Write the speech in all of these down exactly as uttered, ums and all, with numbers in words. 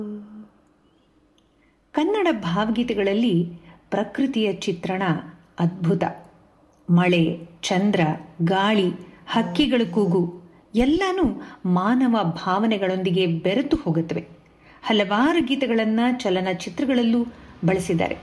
ಕನ್ನಡ ಭಾವಗೀತೆಗಳಲ್ಲಿ ಪ್ರಕೃತಿಯ ಚಿತ್ರಣ ಅದ್ಭುತ. ಮಳೆ, ಚಂದ್ರ, ಗಾಳಿ, ಹಕ್ಕಿಗಳ ಕೂಗು ಎಲ್ಲನೂ ಮಾನವ ಭಾವನೆಗಳೊಂದಿಗೆ ಬೆರೆತು ಹೋಗುತ್ತವೆ. ಹಲವಾರು ಗೀತೆಗಳನ್ನು ಚಲನಚಿತ್ರಗಳಲ್ಲೂ ಬಳಸಿದ್ದಾರೆ.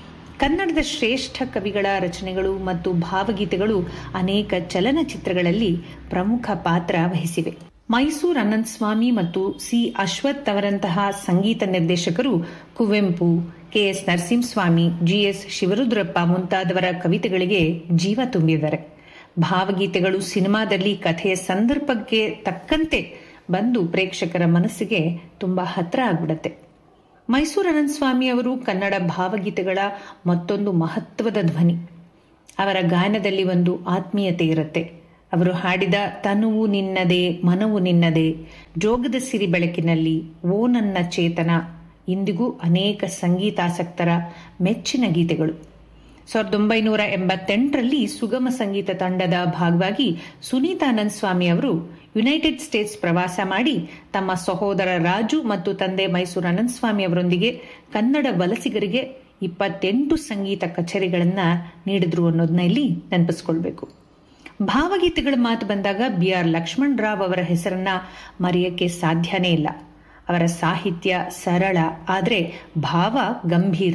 ಕನ್ನಡದ ಶ್ರೇಷ್ಠ ಕವಿಗಳ ರಚನೆಗಳು ಮತ್ತು ಭಾವಗೀತೆಗಳು ಅನೇಕ ಚಲನಚಿತ್ರಗಳಲ್ಲಿ ಪ್ರಮುಖ ಪಾತ್ರ ವಹಿಸಿವೆ. ಮೈಸೂರು ಅನಂತಸ್ವಾಮಿ ಮತ್ತು ಸಿ ಅಶ್ವಥ್ ಅವರಂತಹ ಸಂಗೀತ ನಿರ್ದೇಶಕರು Kuvempu, K S Narasimhaswamy, G S Shivarudrappa ಮುಂತಾದವರ ಕವಿತೆಗಳಿಗೆ ಜೀವ ತುಂಬಿದ್ದಾರೆ. ಭಾವಗೀತೆಗಳು ಸಿನಿಮಾದಲ್ಲಿ ಕಥೆಯ ಸಂದರ್ಭಕ್ಕೆ ತಕ್ಕಂತೆ ಬಂದು ಪ್ರೇಕ್ಷಕರ ಮನಸ್ಸಿಗೆ ತುಂಬಾ ಹತ್ರ ಆಗ್ಬಿಡತ್ತೆ. ಮೈಸೂರು ಅನಂತಸ್ವಾಮಿ ಅವರು ಕನ್ನಡ ಭಾವಗೀತೆಗಳ ಮತ್ತೊಂದು ಮಹತ್ವದ ಧ್ವನಿ. ಅವರ ಗಾಯನದಲ್ಲಿ ಒಂದು ಆತ್ಮೀಯತೆ ಇರುತ್ತೆ. ಅವರು ಹಾಡಿದ ತನುವು ನಿನ್ನದೇ, ಮನವು ನಿನ್ನದೇ, ಜೋಗದ ಸಿರಿ ಬೆಳಕಿನಲ್ಲಿ, ಓ ನನ್ನ ಚೇತನ ಇಂದಿಗೂ ಅನೇಕ ಸಂಗೀತಾಸಕ್ತರ ಮೆಚ್ಚಿನ ಗೀತೆಗಳು. ಸಾವಿರದ ಒಂಬೈನೂರ ಎಂಬತ್ತೆಂಟರಲ್ಲಿ ಸುಗಮ ಸಂಗೀತ ತಂಡದ ಭಾಗವಾಗಿ ಸುನೀತಾ ಅನಂತಸ್ವಾಮಿ ಅವರು ಯುನೈಟೆಡ್ ಸ್ಟೇಟ್ಸ್ ಪ್ರವಾಸ ಮಾಡಿ ತಮ್ಮ ಸಹೋದರ ರಾಜು ಮತ್ತು ತಂದೆ ಮೈಸೂರು ಅನಂತಸ್ವಾಮಿ ಅವರೊಂದಿಗೆ ಕನ್ನಡ ವಲಸಿಗರಿಗೆ ಇಪ್ಪತ್ತೆಂಟು ಸಂಗೀತ ಕಚೇರಿಗಳನ್ನು ನೀಡಿದ್ರು ಅನ್ನೋದನ್ನ ಇಲ್ಲಿ ನೆನಪಿಸ್ಕೊಳ್ಬೇಕು. ಭಾವಗೀತೆಗಳ ಮಾತು ಬಂದಾಗ ಬಿ ಆರ್ ಲಕ್ಷ್ಮಣ್ ರಾವ್ ಅವರ ಹೆಸರನ್ನ ಮರೆಯಕ್ಕೆ ಸಾಧ್ಯನೇ ಇಲ್ಲ. ಅವರ ಸಾಹಿತ್ಯ ಸರಳ ಆದರೆ ಭಾವ ಗಂಭೀರ.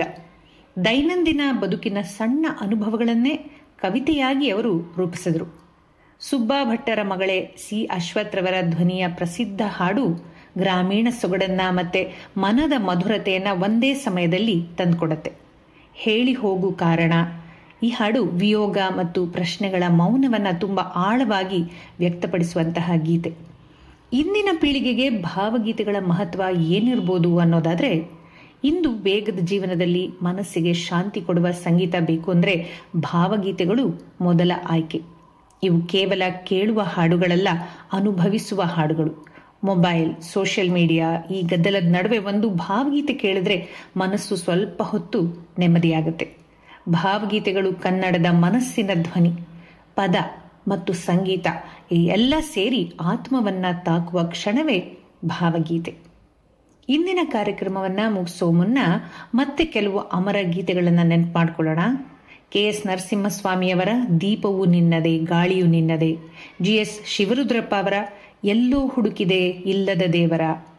ದೈನಂದಿನ ಬದುಕಿನ ಸಣ್ಣ ಅನುಭವಗಳನ್ನೇ ಕವಿತೆಯಾಗಿ ಅವರು ರೂಪಿಸಿದರು. ಸುಬ್ಬಾ ಭಟ್ಟರ ಮಗಳೇ ಸಿ ಅಶ್ವಥ್ ರವರ ಧ್ವನಿಯ ಪ್ರಸಿದ್ಧ ಹಾಡು ಗ್ರಾಮೀಣ ಸೊಗಡನ್ನ ಮತ್ತೆ ಮನದ ಮಧುರತೆಯನ್ನ ಒಂದೇ ಸಮಯದಲ್ಲಿ ತಂದುಕೊಡುತ್ತೆ. ಹೇಳಿ ಹೋಗು ಕಾರಣ ಈ ಹಾಡು ವಿಯೋಗ ಮತ್ತು ಪ್ರಶ್ನೆಗಳ ಮೌನವನ್ನ ತುಂಬಾ ಆಳವಾಗಿ ವ್ಯಕ್ತಪಡಿಸುವಂತಹ ಗೀತೆ. ಇಂದಿನ ಪೀಳಿಗೆಗೆ ಭಾವಗೀತೆಗಳ ಮಹತ್ವ ಏನಿರ್ಬೋದು ಅನ್ನೋದಾದ್ರೆ, ಇಂದು ವೇಗದ ಜೀವನದಲ್ಲಿ ಮನಸ್ಸಿಗೆ ಶಾಂತಿ ಕೊಡುವ ಸಂಗೀತ ಬೇಕು ಅಂದ್ರೆ ಭಾವಗೀತೆಗಳು ಮೊದಲ ಆಯ್ಕೆ. ಇವು ಕೇವಲ ಕೇಳುವ ಹಾಡುಗಳಲ್ಲ, ಅನುಭವಿಸುವ ಹಾಡುಗಳು. ಮೊಬೈಲ್, ಸೋಷಿಯಲ್ ಮೀಡಿಯಾ ಈ ಗದ್ದಲದ ನಡುವೆ ಒಂದು ಭಾವಗೀತೆ ಕೇಳಿದ್ರೆ ಮನಸ್ಸು ಸ್ವಲ್ಪ ಹೊತ್ತು ನೆಮ್ಮದಿಯಾಗುತ್ತೆ. ಭಾವಗೀತೆಗಳು ಕನ್ನಡದ ಮನಸ್ಸಿನ ಧ್ವನಿ. ಪದ ಮತ್ತು ಸಂಗೀತ ಈ ಎಲ್ಲ ಸೇರಿ ಆತ್ಮವನ್ನ ತಾಕುವ ಕ್ಷಣವೇ ಭಾವಗೀತೆ. ಇಂದಿನ ಕಾರ್ಯಕ್ರಮವನ್ನ ಮುಗಿಸೋ ಮುನ್ನ ಮತ್ತೆ ಕೆಲವು ಅಮರ ಗೀತೆಗಳನ್ನು ನೆನಪು ಮಾಡ್ಕೊಳ್ಳೋಣ. ಕೆ ಎಸ್ ನರಸಿಂಹಸ್ವಾಮಿಯವರ ದೀಪವು ನಿನ್ನದೇ, ಗಾಳಿಯು ನಿನ್ನದೇ, ಜಿ ಎಸ್ ಶಿವರುದ್ರಪ್ಪ ಅವರ ಎಲ್ಲೋ ಹುಡುಕಿದೆ ಇಲ್ಲದ ದೇವರ,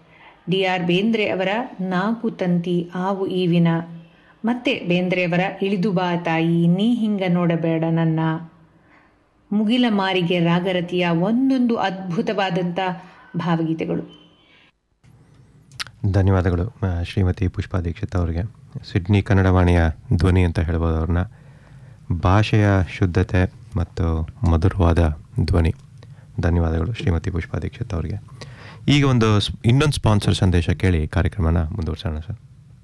ಡಿ ಆರ್ ಬೇಂದ್ರೆ ಅವರ ನಾಕು ತಂತಿ ಆವು ಈವಿನ, ಮತ್ತೆ ಬೇಂದ್ರೆಯವರ ಇಳಿದು ಬಾ ತಾಯಿ, ನೀ ಹಿಂಗ ನೋಡಬೇಡ ನನ್ನ, ಮುಗಿಲ ಮಾರಿಗೆ ರಾಗರತಿಯ ಒಂದೊಂದು ಅದ್ಭುತವಾದಂಥ ಭಾವಗೀತೆಗಳು. ಧನ್ಯವಾದಗಳು ಶ್ರೀಮತಿ ಪುಷ್ಪಾ ದೀಕ್ಷಿತ್ ಅವರಿಗೆ. ಸಿಡ್ನಿ ಕನ್ನಡವಾಣಿಯ ಧ್ವನಿ ಅಂತ ಹೇಳ್ಬೋದು ಅವ್ರನ್ನ. ಭಾಷೆಯ ಶುದ್ಧತೆ ಮತ್ತು ಮಧುರವಾದ ಧ್ವನಿ. ಧನ್ಯವಾದಗಳು ಶ್ರೀಮತಿ ಪುಷ್ಪಾ ದೀಕ್ಷಿತ್ ಅವರಿಗೆ. ಈಗ ಒಂದು ಇನ್ನೊಂದು ಸ್ಪಾನ್ಸರ್ ಸಂದೇಶ ಕೇಳಿ ಕಾರ್ಯಕ್ರಮನ ಮುಂದುವರ್ಸೋಣ sir.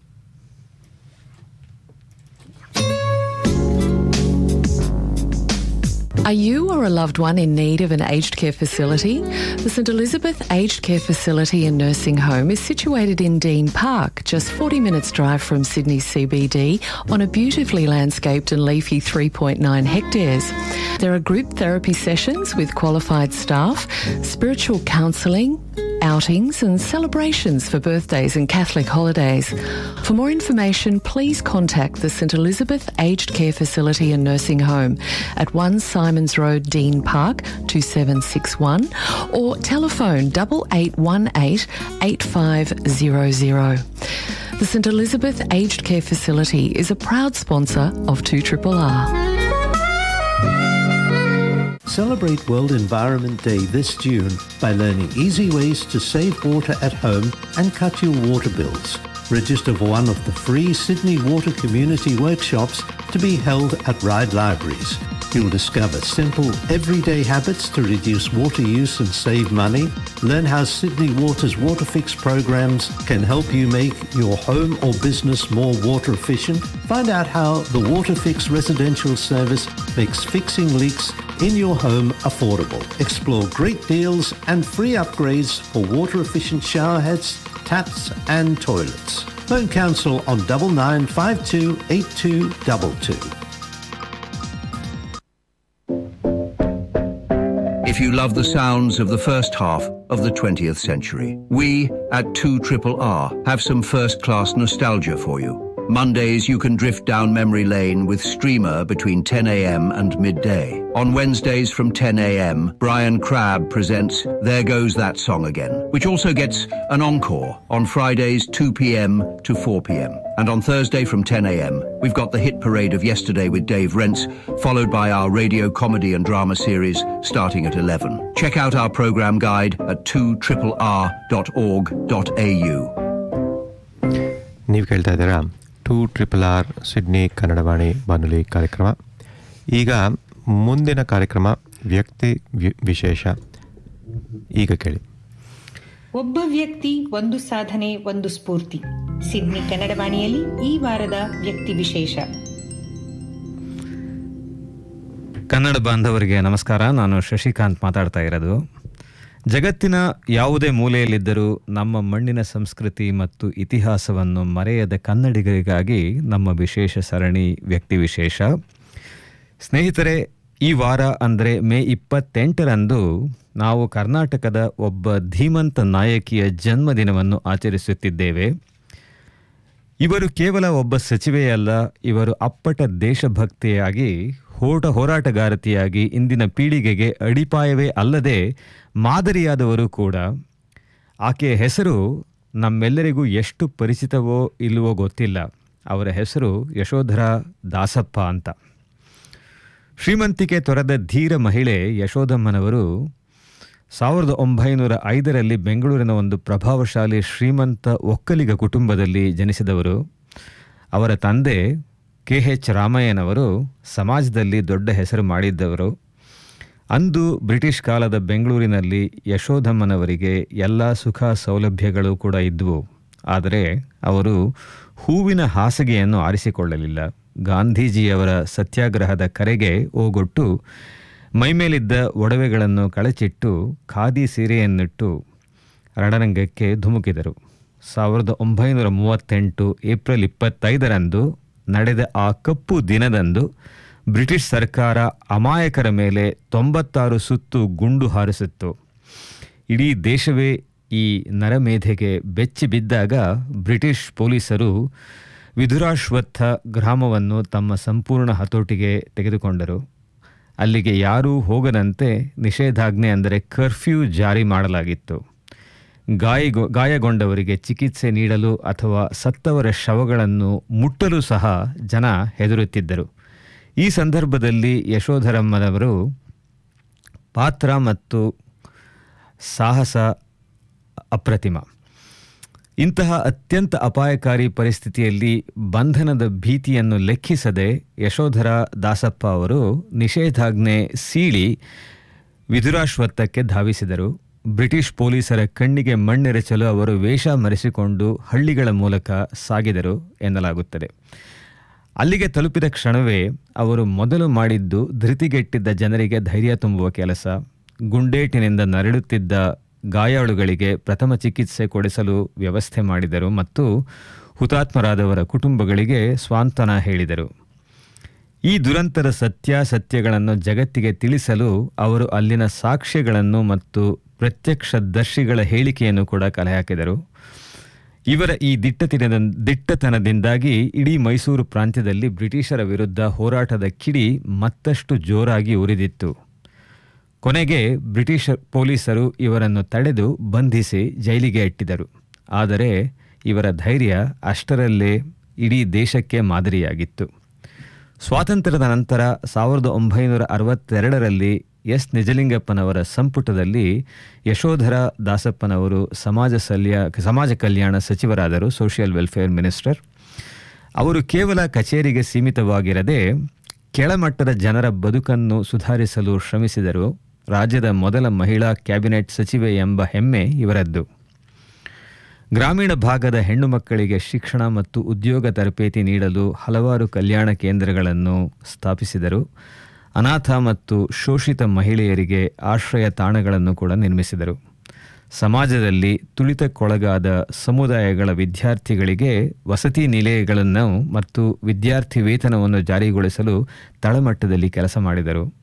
Are you or a loved one in need of an aged care facility? The St Elizabeth Aged Care Facility and Nursing Home is situated in Dean Park, just forty minutes drive from Sydney C B D, on a beautifully landscaped and leafy three point nine hectares. There are group therapy sessions with qualified staff, spiritual counselling, outings and celebrations for birthdays and Catholic holidays. For more information, please contact the St Elizabeth Aged Care Facility and Nursing Home at one Simons Road, Dean Park, two seven six one, or telephone eight eight one eight eight five zero zero. The St Elizabeth Aged Care Facility is a proud sponsor of two R R R. Celebrate World Environment Day this June by learning easy ways to save water at home and cut your water bills. Register for one of the free Sydney Water Community Workshops to be held at Ryde Libraries. You'll discover simple, everyday habits to reduce water use and save money. Learn how Sydney Water's WaterFix programs can help you make your home or business more water efficient. Find out how the WaterFix residential service makes fixing leaks in your home affordable. Explore great deals and free upgrades for water efficient shower heads, taps and toilets. Phone Council on nine nine five two eight two two two. if you love the sounds of the first half of the twentieth century. We at two R R R have some first-class nostalgia for you. Mondays, you can drift down memory lane with Streamer between ten a.m. and midday. On Wednesdays from ten a.m., Brian Crabb presents There Goes That Song Again, which also gets an encore on Fridays two p.m. to four p.m. And on Thursday from ten a.m., we've got the hit parade of Yesterday with Dave Rents, followed by our radio comedy and drama series starting at eleven. Check out our program guide at two R R R dot org dot a u. ನೀವು ಕೇಳ್ತಾ ಇದ್ದೀರಾ to triple R Sydney Kannadavani ಬಾನುಲಿ ಕಾರ್ಯಕ್ರಮ. ಈಗ ಮುಂದಿನ ಕಾರ್ಯಕ್ರಮ ವ್ಯಕ್ತಿ ವಿಶೇಷ. ಈಗ ಕೇಳಿ. ಒಬ್ಬ ವ್ಯಕ್ತಿ ಒಂದು ಸಾಧನೆ ಒಂದು ಸ್ಫೂರ್ತಿ. ಸಿಡ್ನಿ ಕನ್ನಡವಾಣಿಯಲ್ಲಿ ಈ ವಾರದ ವ್ಯಕ್ತಿ ವಿಶೇಷ. ಕನ್ನಡ ಬಾಂಧವರಿಗೆ ನಮಸ್ಕಾರ. ನಾನು ಶಶಿಕಾಂತ್ ಮಾತಾಡ್ತಾ ಇರೋದು. ಜಗತ್ತಿನ ಯಾವುದೇ ಮೂಲೆಯಲ್ಲಿದ್ದರೂ ನಮ್ಮ ಮಣ್ಣಿನ ಸಂಸ್ಕೃತಿ ಮತ್ತು ಇತಿಹಾಸವನ್ನು ಮರೆಯದ ಕನ್ನಡಿಗರಿಗಾಗಿ ನಮ್ಮ ವಿಶೇಷ ಸರಣಿ ವ್ಯಕ್ತಿ ವಿಶೇಷ. ಸ್ನೇಹಿತರೆ, ಈ ವಾರ ಅಂದರೆ ಮೇ ಇಪ್ಪತ್ತೆಂಟರಂದು ನಾವು ಕರ್ನಾಟಕದ ಒಬ್ಬ ಧೀಮಂತ ನಾಯಕಿಯ ಜನ್ಮದಿನವನ್ನು ಆಚರಿಸುತ್ತಿದ್ದೇವೆ. ಇವರು ಕೇವಲ ಒಬ್ಬ ಸಚಿವೆಯಲ್ಲ, ಇವರು ಅಪ್ಪಟ ದೇಶಭಕ್ತಿಯಾಗಿ ಹೋಟ ಹೋರಾಟಗಾರತಿಯಾಗಿ ಇಂದಿನ ಪೀಳಿಗೆಗೆ ಅಡಿಪಾಯವೇ ಅಲ್ಲದೆ ಮಾದರಿಯಾದವರು ಕೂಡ. ಆಕೆಯ ಹೆಸರು ನಮ್ಮೆಲ್ಲರಿಗೂ ಎಷ್ಟು ಪರಿಚಿತವೋ ಇಲ್ಲವೋ ಗೊತ್ತಿಲ್ಲ. ಅವರ ಹೆಸರು ಯಶೋಧರಾ ದಾಸಪ್ಪ ಅಂತ. ಶ್ರೀಮಂತಿಕೆ ತೊರೆದ ಧೀರ ಮಹಿಳೆ ಯಶೋಧಮ್ಮನವರು ಸಾವಿರದ ಒಂಬೈನೂರ ಐದರಲ್ಲಿ ಬೆಂಗಳೂರಿನ ಒಂದು ಪ್ರಭಾವಶಾಲಿ ಶ್ರೀಮಂತ ಒಕ್ಕಲಿಗ ಕುಟುಂಬದಲ್ಲಿ ಜನಿಸಿದವರು. ಅವರ ತಂದೆ ಕೆ ಎಚ್ ರಾಮಯ್ಯನವರು ಸಮಾಜದಲ್ಲಿ ದೊಡ್ಡ ಹೆಸರು ಮಾಡಿದ್ದವರು. ಅಂದು ಬ್ರಿಟಿಷ್ ಕಾಲದ ಬೆಂಗಳೂರಿನಲ್ಲಿ ಯಶೋಧಮ್ಮನವರಿಗೆ ಎಲ್ಲ ಸುಖ ಸೌಲಭ್ಯಗಳು ಕೂಡ ಇದ್ದವು. ಆದರೆ ಅವರು ಹೂವಿನ ಹಾಸಿಗೆಯನ್ನು ಆರಿಸಿಕೊಳ್ಳಲಿಲ್ಲ. ಗಾಂಧೀಜಿಯವರ ಸತ್ಯಾಗ್ರಹದ ಕರೆಗೆ ಓಗೊಟ್ಟು ಮೈಮೇಲಿದ್ದ ಒಡವೆಗಳನ್ನು ಕಳಚಿಟ್ಟು ಖಾದಿ ಸೀರೆಯನ್ನಿಟ್ಟು ರಣರಂಗಕ್ಕೆ ಧುಮುಕಿದರು. ಸಾವಿರದ ಒಂಬೈನೂರ ಮೂವತ್ತೆಂಟು ಏಪ್ರಿಲ್ ಇಪ್ಪತ್ತೈದರಂದು ನಡೆದ ಆ ಕಪ್ಪು ದಿನದಂದು ಬ್ರಿಟಿಷ್ ಸರ್ಕಾರ ಅಮಾಯಕರ ಮೇಲೆ ತೊಂಬತ್ತಾರು ಸುತ್ತು ಗುಂಡು ಹಾರಿಸಿತ್ತು. ಇಡೀ ದೇಶವೇ ಈ ನರಮೇಧೆಗೆ ಬೆಚ್ಚಿ ಬಿದ್ದಾಗ ಬ್ರಿಟಿಷ್ ಪೊಲೀಸರು ವಿಧುರಾಶ್ವತ್ಥ ಗ್ರಾಮವನ್ನು ತಮ್ಮ ಸಂಪೂರ್ಣ ಹತೋಟಿಗೆ ತೆಗೆದುಕೊಂಡರು. ಅಲ್ಲಿಗೆ ಯಾರೂ ಹೋಗದಂತೆ ನಿಷೇಧಾಜ್ಞೆ ಅಂದರೆ ಕರ್ಫ್ಯೂ ಜಾರಿ ಮಾಡಲಾಗಿತ್ತು. ಗಾಯಗೊ ಗಾಯಗೊಂಡವರಿಗೆ ಚಿಕಿತ್ಸೆ ನೀಡಲು ಅಥವಾ ಸತ್ತವರ ಶವಗಳನ್ನು ಮುಟ್ಟಲು ಸಹ ಜನ ಹೆದರುತ್ತಿದ್ದರು. ಈ ಸಂದರ್ಭದಲ್ಲಿ ಯಶೋಧರಮ್ಮನವರು ಪಾತ್ರ ಮತ್ತು ಸಾಹಸ ಅಪ್ರತಿಮ. ಇಂತಹ ಅತ್ಯಂತ ಅಪಾಯಕಾರಿ ಪರಿಸ್ಥಿತಿಯಲ್ಲಿ ಬಂಧನದ ಭೀತಿಯನ್ನು ಲೆಕ್ಕಿಸದೆ ಯಶೋಧರಾ ದಾಸಪ್ಪ ಅವರು ನಿಷೇಧಾಜ್ಞೆ ಸೀಳಿ ವಿಧುರಾಶ್ವತ್ಥಕ್ಕೆ ಧಾವಿಸಿದರು. ಬ್ರಿಟಿಷ್ ಪೊಲೀಸರ ಕಣ್ಣಿಗೆ ಮಣ್ಣೆರಚಲು ಅವರು ವೇಷ ಮರೆಸಿಕೊಂಡು ಹಳ್ಳಿಗಳ ಮೂಲಕ ಸಾಗಿದರು ಎನ್ನಲಾಗುತ್ತದೆ. ಅಲ್ಲಿಗೆ ತಲುಪಿದ ಕ್ಷಣವೇ ಅವರು ಮೊದಲು ಮಾಡಿದ್ದು ಧೃತಿಗೆಟ್ಟಿದ್ದ ಜನರಿಗೆ ಧೈರ್ಯ ತುಂಬುವ ಕೆಲಸ. ಗುಂಡೇಟಿನಿಂದ ನರಳುತ್ತಿದ್ದ ಗಾಯಾಳುಗಳಿಗೆ ಪ್ರಥಮ ಚಿಕಿತ್ಸೆ ಕೊಡಿಸಲು ವ್ಯವಸ್ಥೆ ಮಾಡಿದರು ಮತ್ತು ಹುತಾತ್ಮರಾದವರ ಕುಟುಂಬಗಳಿಗೆ ಸ್ವಾಂತನ ಹೇಳಿದರು. ಈ ದುರಂತದ ಸತ್ಯಾಸತ್ಯಗಳನ್ನು ಜಗತ್ತಿಗೆ ತಿಳಿಸಲು ಅವರು ಅಲ್ಲಿನ ಸಾಕ್ಷ್ಯಗಳನ್ನು ಮತ್ತು ಪ್ರತ್ಯಕ್ಷದರ್ಶಿಗಳ ಹೇಳಿಕೆಯನ್ನು ಕೂಡ ಕಲೆ ಹಾಕಿದರು. ಇವರ ಈ ದಿಟ್ಟತನ ದಿಟ್ಟತನದಿಂದಾಗಿ ಇಡೀ ಮೈಸೂರು ಪ್ರಾಂತ್ಯದಲ್ಲಿ ಬ್ರಿಟಿಷರ ವಿರುದ್ಧ ಹೋರಾಟದ ಕಿಡಿ ಮತ್ತಷ್ಟು ಜೋರಾಗಿ ಉರಿದಿತ್ತು. ಕೊನೆಗೆ ಬ್ರಿಟಿಷ್ ಪೊಲೀಸರು ಇವರನ್ನು ತಡೆದು ಬಂಧಿಸಿ ಜೈಲಿಗೆ ಇಟ್ಟಿದರು. ಆದರೆ ಇವರ ಧೈರ್ಯ ಅಷ್ಟರಲ್ಲೇ ಇಡೀ ದೇಶಕ್ಕೆ ಮಾದರಿಯಾಗಿತ್ತು. ಸ್ವಾತಂತ್ರ್ಯದ ನಂತರ ಸಾವಿರದ ಒಂಬೈನೂರ ಅರವತ್ತೆರಡರಲ್ಲಿ ಎಸ್ ನಿಜಲಿಂಗಪ್ಪನವರ ಸಂಪುಟದಲ್ಲಿ ಯಶೋಧರಾ ದಾಸಪ್ಪನವರು ಸಮಾಜ ಸಲ್ಯ ಸಮಾಜ ಕಲ್ಯಾಣ ಸಚಿವರಾದರು, ಸೋಷಿಯಲ್ ವೆಲ್ಫೇರ್ ಮಿನಿಸ್ಟರ್. ಅವರು ಕೇವಲ ಕಚೇರಿಗೆ ಸೀಮಿತವಾಗಿರದೆ ಕೆಳಮಟ್ಟದ ಜನರ ಬದುಕನ್ನು ಸುಧಾರಿಸಲು ಶ್ರಮಿಸಿದರು. ರಾಜ್ಯದ ಮೊದಲ ಮಹಿಳಾ ಕ್ಯಾಬಿನೆಟ್ ಸಚಿವೆ ಎಂಬ ಹೆಮ್ಮೆ ಇವರದ್ದು. ಗ್ರಾಮೀಣ ಭಾಗದ ಹೆಣ್ಣು ಮಕ್ಕಳಿಗೆ ಶಿಕ್ಷಣ ಮತ್ತು ಉದ್ಯೋಗ ತರಬೇತಿ ನೀಡಲು ಹಲವಾರು ಕಲ್ಯಾಣ ಕೇಂದ್ರಗಳನ್ನು ಸ್ಥಾಪಿಸಿದರು. ಅನಾಥ ಮತ್ತು ಶೋಷಿತ ಮಹಿಳೆಯರಿಗೆ ಆಶ್ರಯ ತಾಣಗಳನ್ನು ಕೂಡ ನಿರ್ಮಿಸಿದರು. ಸಮಾಜದಲ್ಲಿ ತುಳಿತಕ್ಕೊಳಗಾದ ಸಮುದಾಯಗಳ ವಿದ್ಯಾರ್ಥಿಗಳಿಗೆ ವಸತಿ ನಿಲಯಗಳನ್ನು ಮತ್ತು ವಿದ್ಯಾರ್ಥಿ ವೇತನವನ್ನು ಜಾರಿಗೊಳಿಸಲು ತಳಮಟ್ಟದಲ್ಲಿ ಕೆಲಸ ಮಾಡಿದರು.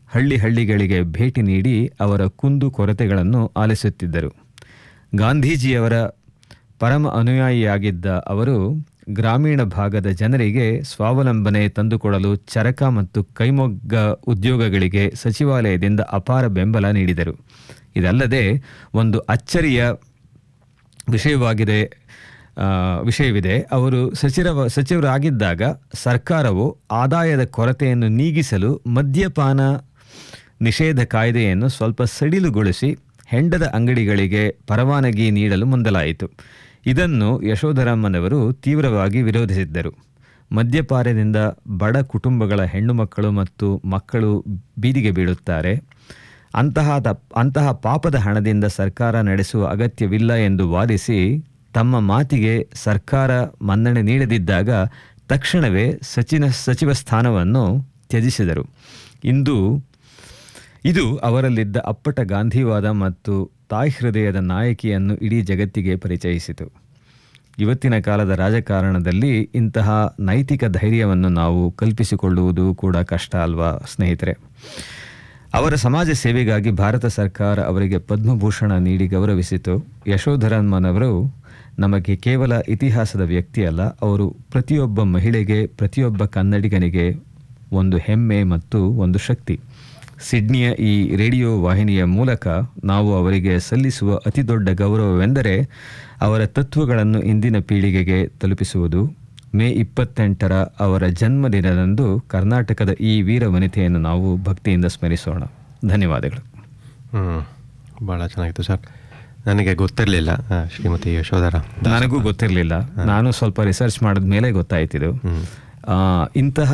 ಹಳ್ಳಿ ಹಳ್ಳಿಗಳಿಗೆ ಭೇಟಿ ನೀಡಿ ಅವರ ಕುಂದು ಕೊರತೆಗಳನ್ನು ಆಲಿಸುತ್ತಿದ್ದರು. ಗಾಂಧೀಜಿಯವರ ಪರಮ ಅನುಯಾಯಿಯಾಗಿದ್ದ ಅವರು ಗ್ರಾಮೀಣ ಭಾಗದ ಜನರಿಗೆ ಸ್ವಾವಲಂಬನೆ ತಂದುಕೊಡಲು ಚರಕ ಮತ್ತು ಕೈಮಗ್ಗ ಉದ್ಯೋಗಗಳಿಗೆ ಸಚಿವಾಲಯದಿಂದ ಅಪಾರ ಬೆಂಬಲ ನೀಡಿದರು. ಇದಲ್ಲದೆ ಒಂದು ಅಚ್ಚರಿಯ ವಿಷಯವಾಗಿದೆ ವಿಷಯವಿದೆ ಅವರು ಸಚಿವ ಸಚಿವರಾಗಿದ್ದಾಗ ಸರ್ಕಾರವು ಆದಾಯದ ಕೊರತೆಯನ್ನು ನೀಗಿಸಲು ಮದ್ಯಪಾನ ನಿಷೇಧ ಕಾಯ್ದೆಯನ್ನು ಸ್ವಲ್ಪ ಸಡಿಲುಗೊಳಿಸಿ ಹೆಂಡದ ಅಂಗಡಿಗಳಿಗೆ ಪರವಾನಗಿ ನೀಡಲು ಮುಂದಾಯಿತು. ಇದನ್ನು ಯಶೋಧರಮ್ಮನವರು ತೀವ್ರವಾಗಿ ವಿರೋಧಿಸಿದ್ದರು. ಮದ್ಯಪಾನದಿಂದ ಬಡ ಕುಟುಂಬಗಳ ಹೆಣ್ಣು ಮಕ್ಕಳು ಮತ್ತು ಮಕ್ಕಳು ಬೀದಿಗೆ ಬೀಳುತ್ತಾರೆ. ಅಂತಹ ಅಂತಹ ಪಾಪದ ಹಣದಿಂದ ಸರ್ಕಾರ ನಡೆಸುವ ಅಗತ್ಯವಿಲ್ಲ ಎಂದು ವಾದಿಸಿ ತಮ್ಮ ಮಾತಿಗೆ ಸರ್ಕಾರ ಮನ್ನಣೆ ನೀಡದಿದ್ದಾಗ ತಕ್ಷಣವೇ ಸಚಿನ ಸಚಿವ ಸ್ಥಾನವನ್ನು ತ್ಯಜಿಸಿದರು. ಇಂದು ಇದು ಅವರಲ್ಲಿದ್ದ ಅಪ್ಪಟ ಗಾಂಧಿವಾದ ಮತ್ತು ತಾಯಿ ಹೃದಯದ ನಾಯಕಿಯನ್ನು ಇಡೀ ಜಗತ್ತಿಗೆ ಪರಿಚಯಿಸಿತು. ಇವತ್ತಿನ ಕಾಲದ ರಾಜಕಾರಣದಲ್ಲಿ ಇಂತಹ ನೈತಿಕ ಧೈರ್ಯವನ್ನು ನಾವು ಕಲ್ಪಿಸಿಕೊಳ್ಳುವುದು ಕೂಡ ಕಷ್ಟ ಅಲ್ವಾ ಸ್ನೇಹಿತರೆ? ಅವರ ಸಮಾಜ ಸೇವೆಗಾಗಿ ಭಾರತ ಸರ್ಕಾರ ಅವರಿಗೆ ಪದ್ಮಭೂಷಣ ನೀಡಿ ಗೌರವಿಸಿತು. ಯಶೋಧರಮ್ಮನವರು ನಮಗೆ ಕೇವಲ ಇತಿಹಾಸದ ವ್ಯಕ್ತಿ ಅಲ್ಲ, ಅವರು ಪ್ರತಿಯೊಬ್ಬ ಮಹಿಳೆಗೆ, ಪ್ರತಿಯೊಬ್ಬ ಕನ್ನಡಿಗನಿಗೆ ಒಂದು ಹೆಮ್ಮೆ ಮತ್ತು ಒಂದು ಶಕ್ತಿ. ಸಿಡ್ನಿಯ ಈ ರೇಡಿಯೋ ವಾಹಿನಿಯ ಮೂಲಕ ನಾವು ಅವರಿಗೆ ಸಲ್ಲಿಸುವ ಅತಿ ದೊಡ್ಡ ಗೌರವವೆಂದರೆ ಅವರ ತತ್ವಗಳನ್ನು ಇಂದಿನ ಪೀಳಿಗೆಗೆ ತಲುಪಿಸುವುದು. ಮೇ ಇಪ್ಪತ್ತೆಂಟರ ಅವರ ಜನ್ಮದಿನದಂದು ಕರ್ನಾಟಕದ ಈ ವೀರ ವನಿತೆಯನ್ನು ನಾವು ಭಕ್ತಿಯಿಂದ ಸ್ಮರಿಸೋಣ. ಧನ್ಯವಾದಗಳು. ಹ್ಞೂ ಭಾಳ ಚೆನ್ನಾಗಿತ್ತು ಸರ್. ನನಗೆ ಗೊತ್ತಿರಲಿಲ್ಲ ಶ್ರೀಮತಿ ಯಶೋಧರ. ನನಗೂ ಗೊತ್ತಿರಲಿಲ್ಲ. ನಾನು ಸ್ವಲ್ಪ ರಿಸರ್ಚ್ ಮಾಡಿದ ಮೇಲೆ ಗೊತ್ತಾಯ್ತಿದ್ದು. ಇಂತಹ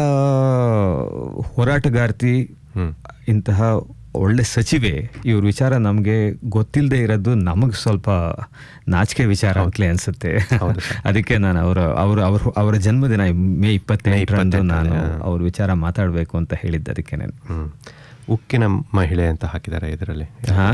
ಹೋರಾಟಗಾರ್ತಿ, ಇಂತಹ ಒಳ್ಳೆ ಸಚಿವೆ, ಇವ್ರ ವಿಚಾರ ನಮಗೆ ಗೊತ್ತಿಲ್ಲದೆ ಇರೋದು ನಮಗೆ ಸ್ವಲ್ಪ ನಾಚಿಕೆ ವಿಚಾರ ಅಂತಲೇ ಅನಿಸುತ್ತೆ. ಅದಕ್ಕೆ ನಾನು ಅವರ ಅವರ ಅವ್ರ ಅವರ ಜನ್ಮದಿನ ಮೇ ಇಪ್ಪತ್ತೆಂಟರಂದು ನಾನು ಅವ್ರ ವಿಚಾರ ಮಾತಾಡಬೇಕು ಅಂತ ಹೇಳಿದ್ದೆ. ಅದಕ್ಕೆ ನಾನು ಉಕ್ಕಿನ ಮಹಿಳೆ ಅಂತ ಹಾಕಿದ್ದಾರೆ ಇದರಲ್ಲಿ.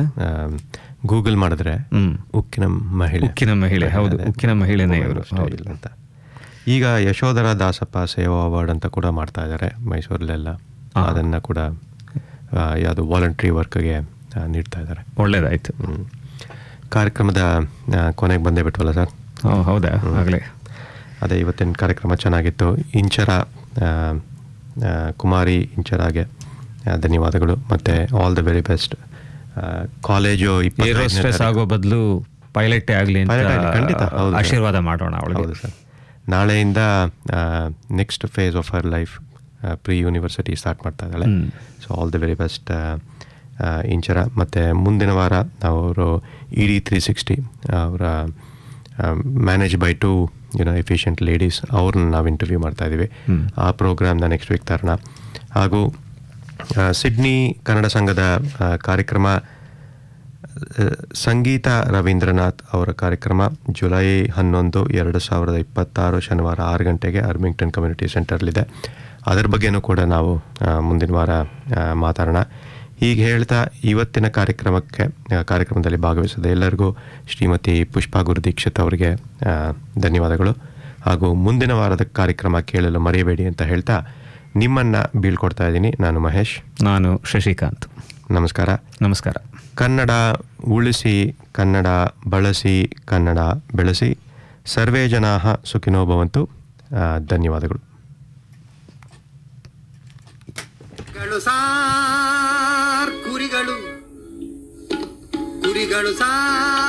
ಗೂಗಲ್ ಮಾಡಿದ್ರೆ ಉಕ್ಕಿನ ಮಹಿಳೆ ಉಕ್ಕಿನ ಮಹಿಳೆ ಹೌದು, ಉಕ್ಕಿನ ಮಹಿಳೆನೇ ಇವರು ಅಂತ. ಈಗ ಯಶೋಧರ ದಾಸಪ್ಪ ಸೇವಾ ಅವಾರ್ಡ್ ಅಂತ ಕೂಡ ಮಾಡ್ತಾ ಇದ್ದಾರೆ ಮೈಸೂರಲ್ಲೆಲ್ಲ. ಅದನ್ನು ಕೂಡ ಯಾವುದು ವಾಲಂಟ್ರಿ ವರ್ಕ್ಗೆ ನೀಡ್ತಾ ಇದ್ದಾರೆ. ಒಳ್ಳೇದಾಯ್ತು. ಕಾರ್ಯಕ್ರಮದ ಕೊನೆಗೆ ಬಂದೇ ಬಿಟ್ವಲ್ಲ ಸರ್? ಹೌದಾ? ಆಗಲೇ ಅದೇ ಇವತ್ತಿನ ಕಾರ್ಯಕ್ರಮ ಚೆನ್ನಾಗಿತ್ತು. ಇಂಚರ ಕುಮಾರಿ ಇಂಚರಾಗೆ ಧನ್ಯವಾದಗಳು ಮತ್ತು all the very best. College ಏರೋಸ್ಟ್ರೆಸ್ ಆಗೋ ಬದಲು ಪೈಲಟೇ ಆಗಲಿ ಅಂತ ಖಂಡಿತ ಆಶೀರ್ವಾದ ಮಾಡೋಣ ಅವಳಿಗೆ. ಹೌದು ಸರ್. ನಾಳೆಯಿಂದ next phase of her life pre university start ಮಾಡ್ತಾ ಇದ್ದಾಳೆ. So all the very best Inchara. ಮತ್ತು ಮುಂದಿನ ವಾರ ನಾವು ಅವರು ಇ ಡಿ ತ್ರೀ ಸಿಕ್ಸ್ಟಿ ಅವರ manage by to you know efficient ladies ಅವ್ರನ್ನ ನಾವು ಇಂಟರ್ವ್ಯೂ ಮಾಡ್ತಾಯಿದ್ದೀವಿ. ಆ ಪ್ರೋಗ್ರಾಮ್ನ ನೆಕ್ಸ್ಟ್ ವೀಕ್ ತರೋಣ. ಹಾಗೂ ಸಿಡ್ನಿ ಕನ್ನಡ ಸಂಘದ ಕಾರ್ಯಕ್ರಮ ಸಂಗೀತ ರವೀಂದ್ರನಾಥ್ ಅವರ ಕಾರ್ಯಕ್ರಮ ಜುಲೈ ಹನ್ನೊಂದು ಎರಡು ಸಾವಿರದ ಇಪ್ಪತ್ತಾರು ಶನಿವಾರ ಆರು ಗಂಟೆಗೆ ಅರ್ಮಿಂಗ್ಟನ್ ಕಮ್ಯುನಿಟಿ ಸೆಂಟರ್ಲಿದೆ. ಅದರ ಬಗ್ಗೆನೂ ಕೂಡ ನಾವು ಮುಂದಿನ ವಾರ ಮಾತಾಡೋಣ. ಹೀಗೆ ಹೇಳ್ತಾ ಇವತ್ತಿನ ಕಾರ್ಯಕ್ರಮಕ್ಕೆ ಕಾರ್ಯಕ್ರಮದಲ್ಲಿ ಭಾಗವಹಿಸಿದ ಎಲ್ಲರಿಗೂ ಶ್ರೀಮತಿ ಪುಷ್ಪಾ ಗುರುದೀಕ್ಷಿತ್ ಅವರಿಗೆ ಧನ್ಯವಾದಗಳು. ಹಾಗೂ ಮುಂದಿನ ವಾರದ ಕಾರ್ಯಕ್ರಮ ಕೇಳಲು ಮರೆಯಬೇಡಿ ಅಂತ ಹೇಳ್ತಾ ನಿಮ್ಮನ್ನು ಬೀಳ್ಕೊಡ್ತಾ ಇದ್ದೀನಿ. ನಾನು ಮಹೇಶ್. ನಾನು ಶಶಿಕಾಂತ್. ನಮಸ್ಕಾರ. ನಮಸ್ಕಾರ. ಕನ್ನಡ ಉಳಿಸಿ, ಕನ್ನಡ ಬಳಸಿ, ಕನ್ನಡ ಬೆಳೆಸಿ. ಸರ್ವೇ ಜನಾಃ ಸುಖಿನೋ ಭವಂತು. ಧನ್ಯವಾದಗಳು. ಸಾರ್ ಕುರಿಗಳು ಕುರಿಗಳು ಸಾರ್